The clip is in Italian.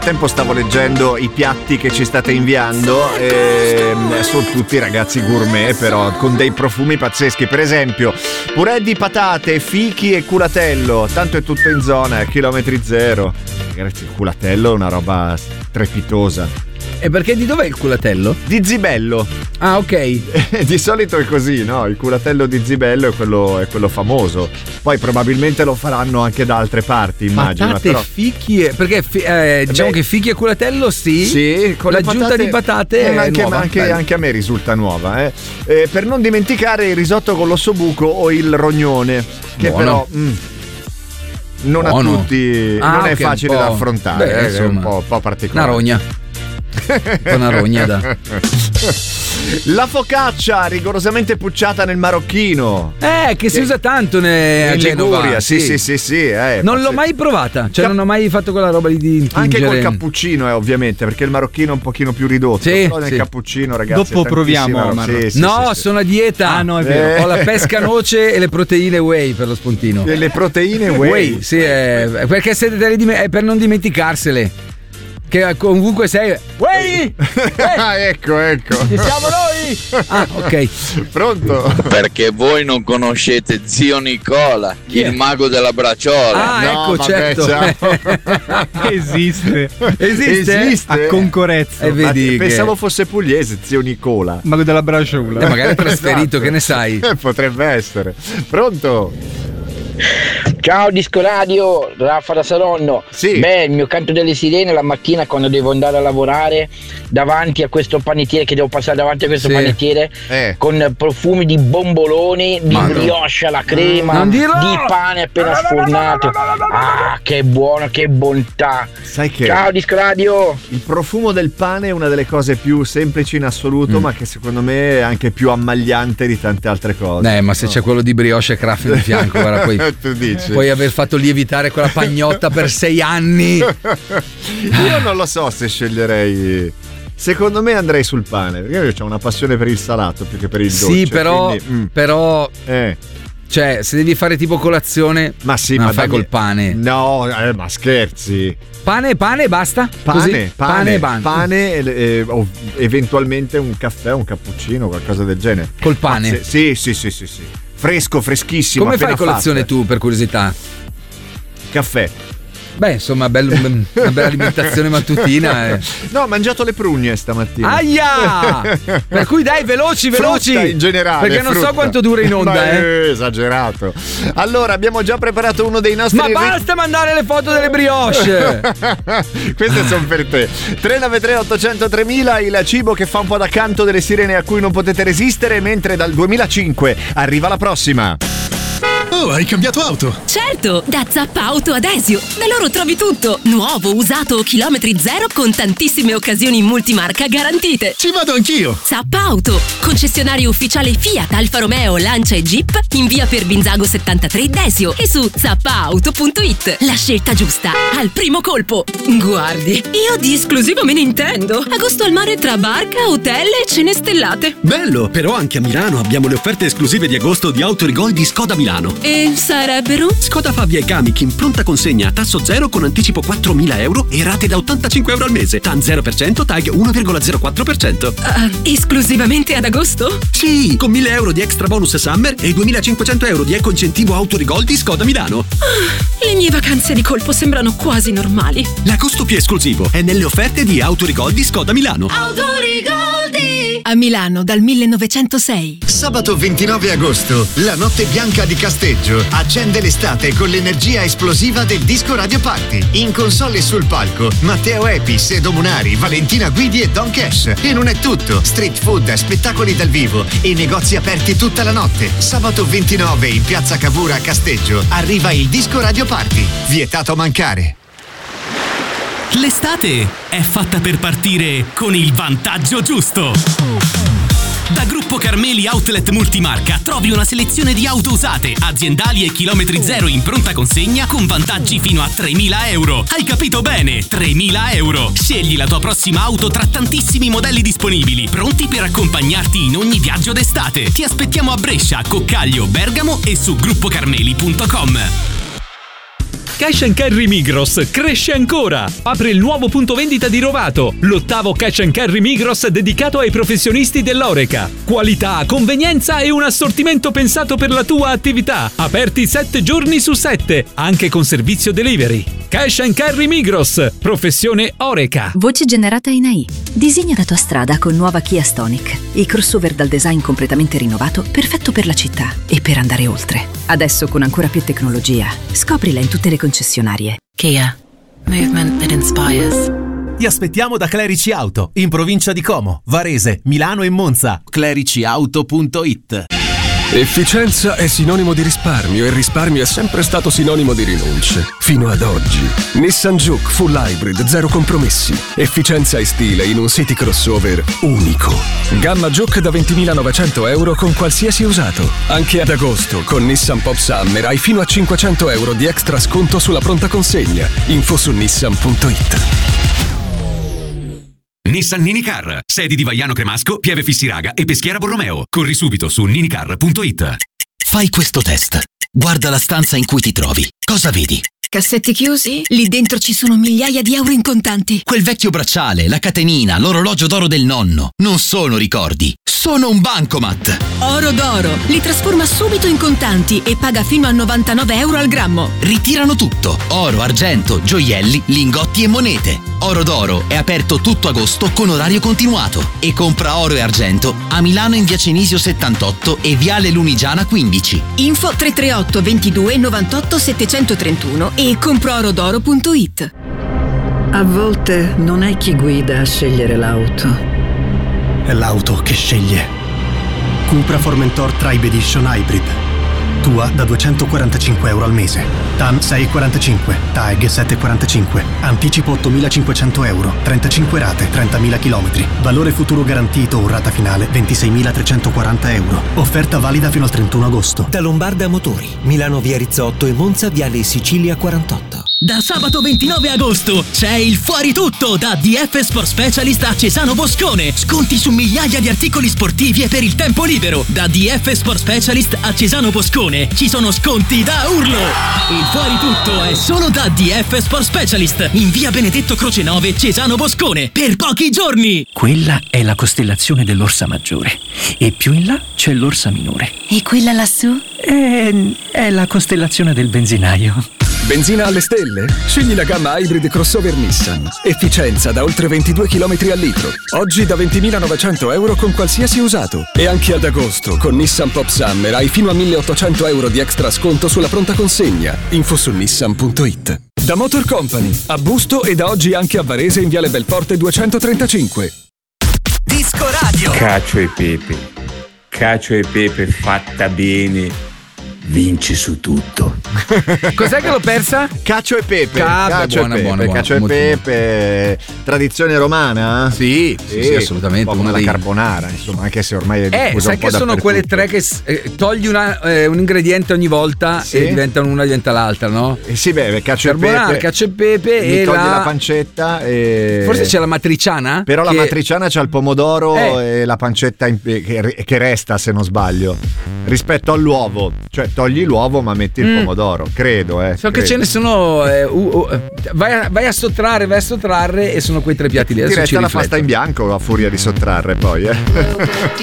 tempo stavo leggendo i piatti che ci state inviando e sono tutti ragazzi gourmet, però con dei profumi pazzeschi. Per esempio purè di patate, fichi e culatello, tanto è tutto in zona, chilometri zero. Ragazzi, il culatello è una roba strepitosa. E perché di dov'è il culatello? Di Zibello. Ah, ok. Di solito è così, no? Il culatello di Zibello è quello famoso. Poi probabilmente lo faranno anche da altre parti, immagino. Patate, però... fichi, perché diciamo che fichi e culatello sì, con l'aggiunta di patate è nuova. Anche a me risulta nuova. Per non dimenticare il risotto con l'ossobuco o il rognone, che buono. però non a tutti non è facile da affrontare. Beh, è un po' particolare. Una rogna. Una rogna da. La focaccia rigorosamente pucciata nel marocchino, che si usa tanto a Genova. Liguria, sì. Non l'ho mai provata, cioè non ho mai fatto quella roba di intingere. Anche col cappuccino, ovviamente, perché il marocchino è un pochino più ridotto. Però nel cappuccino, ragazzi, dopo proviamo. Sono a dieta. Ah, no, è vero. Ho la pesca noce e le proteine whey per lo spuntino. E le proteine whey? Sì, perché per non dimenticarsele. Che comunque sei. Whey! Ecco. Ci siamo noi! Ah, ok. Pronto? Perché voi non conoscete zio Nicola, il mago della braciola. Ah, no, ecco, certo. Esiste A concorrenza. E vedi pensavo fosse pugliese, zio Nicola. Mago della braciola. Magari è trasferito, Esatto. che ne sai? Potrebbe essere. Pronto? Ciao Disco Radio, Raffa da Saronno. Sì. Beh, il mio canto delle sirene la mattina quando devo andare a lavorare davanti a questo panettiere, che devo passare davanti a questo panettiere con profumi di bomboloni, di brioche alla crema, di pane appena sfornato. Ah, che buono, che bontà. Sai che ciao Disco Radio. Il profumo del pane è una delle cose più semplici in assoluto, ma che secondo me è anche più ammagliante di tante altre cose. Ma se c'è quello di brioche e craft di fianco, guarda, poi tu dici. Puoi aver fatto lievitare quella pagnotta per 6 anni. Io non lo so se sceglierei. Secondo me andrei sul pane, perché io ho una passione per il salato più che per il dolce. Sì, però cioè, se devi fare tipo colazione, ma fai col pane. No, ma scherzi. Pane e basta? Pane e eventualmente un caffè, un cappuccino, qualcosa del genere. Col pane? Sì. Fresco, freschissimo. Come fai colazione tu, per curiosità? Caffè. Beh, insomma, una bella alimentazione mattutina. No, ho mangiato le prugne stamattina. Aia! Per cui dai, veloci. Frutta in generale. Perché non so quanto dura in onda, esagerato. Allora, abbiamo già preparato uno dei nostri. Ma basta mandare le foto delle brioche! Queste sono per te. 393 800 3000, il cibo che fa un po' da canto delle sirene a cui non potete resistere, mentre dal 2005 arriva la prossima. Oh, hai cambiato auto? Certo, da Zappa Auto Adesio. Da loro trovi tutto. Nuovo, usato o chilometri zero con tantissime occasioni multimarca garantite. Ci vado anch'io. Zappa Auto, concessionario ufficiale Fiat, Alfa Romeo, Lancia e Jeep in via Perbinzago 73 Desio e su zappaauto.it. La scelta giusta al primo colpo. Guardi, io di esclusivo me ne intendo. Agosto al mare tra barca, hotel e cene stellate. Bello, però anche a Milano abbiamo le offerte esclusive di agosto di Autorigol di Skoda Milano. E sarebbero? Skoda Fabia e Kamiq in pronta consegna a tasso zero con anticipo 4.000 euro e rate da 85 euro al mese. TAN 0%, TAG 1,04%. Esclusivamente ad agosto? Sì, con 1.000 euro di extra bonus summer e 2.500 euro di eco incentivo Autorigol di Skoda Milano. Le mie vacanze di colpo sembrano quasi normali. L'agosto più esclusivo è nelle offerte di Autorigol di Skoda Milano. Autorigoldi! A Milano dal 1906. Sabato 29 agosto, la notte bianca di Casteggio accende l'estate con l'energia esplosiva del Disco Radio Party. In console e sul palco, Matteo Epis, Edo Munari, Valentina Guidi e Don Cash. E non è tutto, street food, spettacoli dal vivo e negozi aperti tutta la notte. Sabato 29 in piazza Cavour a Casteggio arriva il Disco Radio Party. Vietato mancare. L'estate è fatta per partire con il vantaggio giusto. Da Gruppo Carmeli Outlet Multimarca trovi una selezione di auto usate, aziendali e chilometri zero in pronta consegna con vantaggi fino a 3.000 euro. Hai capito bene? 3.000 euro. Scegli la tua prossima auto tra tantissimi modelli disponibili, pronti per accompagnarti in ogni viaggio d'estate. Ti aspettiamo a Brescia, Coccaglio, Bergamo e su gruppocarmeli.com. Cash and Carry Migros cresce ancora. Apre il nuovo punto vendita di Rovato, l'8º Cash and Carry Migros dedicato ai professionisti dell'Oreca. Qualità, convenienza e un assortimento pensato per la tua attività. Aperti 7 giorni su 7, anche con servizio delivery. Cash and Carry Migros, professione Oreca. Voce generata in AI. Disegna la tua strada con nuova Kia Stonic. Il crossover dal design completamente rinnovato, perfetto per la città e per andare oltre. Adesso con ancora più tecnologia. Scoprila in tutte le concessionarie. Kia. Movement that inspires. Ti aspettiamo da Clerici Auto, in provincia di Como, Varese, Milano e Monza. Clericiauto.it. Efficienza è sinonimo di risparmio e risparmio è sempre stato sinonimo di rinunce. Fino ad oggi. Nissan Juke Full Hybrid, zero compromessi. Efficienza e stile in un city crossover unico. Gamma Juke da 20.900 euro con qualsiasi usato. Anche ad agosto con Nissan Pop Summer hai fino a 500 euro di extra sconto sulla pronta consegna. Info su nissan.it. Nissan Ninicar, sedi di Vaiano Cremasco, Pieve Fissiraga e Peschiera Borromeo. Corri subito su ninicar.it. Fai questo test. Guarda la stanza in cui ti trovi. Cosa vedi? Cassetti chiusi? Lì dentro ci sono migliaia di euro in contanti. Quel vecchio bracciale, la catenina, l'orologio d'oro del nonno. Non sono ricordi, sono un bancomat. Oro d'oro. Li trasforma subito in contanti e paga fino a 99 euro al grammo. Ritirano tutto. Oro, argento, gioielli, lingotti e monete. Oro d'oro è aperto tutto agosto con orario continuato. E compra oro e argento a Milano in via Cenisio 78 e viale Lunigiana 15. Info 338 22 98 731 e comproorodoro.it. A volte non è chi guida a scegliere l'auto, è l'auto che sceglie. Cupra Formentor Tribe Edition Hybrid. Tua da 245 euro al mese. TAN 6,45, TAG 7,45. Anticipo 8.500 euro, 35 rate, 30.000 km. Valore futuro garantito o rata finale 26.340 euro. Offerta valida fino al 31 agosto. Da Lombarda Motori, Milano via Rizzotto e Monza viale Sicilia 48. Da sabato 29 agosto c'è il Fuori Tutto da DF Sport Specialist a Cesano Boscone. Sconti su migliaia di articoli sportivi e per il tempo libero. Da DF Sport Specialist a Cesano Boscone ci sono sconti da urlo. Il Fuori Tutto è solo da DF Sport Specialist in via Benedetto Croce 9, Cesano Boscone, per pochi giorni. Quella è la costellazione dell'Orsa Maggiore e più in là c'è l'Orsa Minore. E quella lassù? È la costellazione del benzinaio. Benzina alle stelle? Scegli la gamma Hybrid Crossover Nissan. Efficienza da oltre 22 km al litro. Oggi da 20.900 euro con qualsiasi usato. E anche ad agosto con Nissan Pop Summer hai fino a 1.800 euro di extra sconto sulla pronta consegna. Info su nissan.it. Da Motor Company, a Busto e da oggi anche a Varese in viale Belporte 235. Disco Radio. Cacio e pepe fatta bene. Vinci su tutto. Cos'è che l'ho persa? Cacio e pepe. Buona. Cacio e pepe. Tradizione romana? Sì, assolutamente. Un po' come la carbonara, insomma, anche se ormai è diffusa sai un po' che sono quelle tre che togli un ingrediente ogni volta e diventano una diventa l'altra, no? Sì, cacio e pepe e togli la pancetta e... Forse c'è la matriciana? Però la matriciana c'ha il pomodoro e la pancetta che resta, se non sbaglio, rispetto all'uovo. Cioè togli l'uovo ma metti il pomodoro, credo. Che ce ne sono. Vai a sottrarre e sono quei tre piatti lì. Ti resta la pasta in bianco a furia di sottrarre poi.